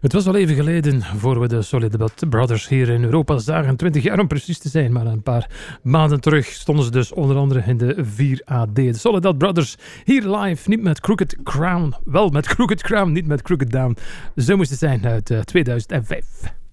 Het was al even geleden voor we de Soledad Brothers hier in Europa zagen. 20 jaar om precies te zijn, maar een paar maanden terug stonden ze dus onder andere in de 4AD. De Soledad Brothers hier live, niet met Crooked Crown. Wel met Crooked Crown, niet met Crooked Down. Zo moest het zijn uit 2005.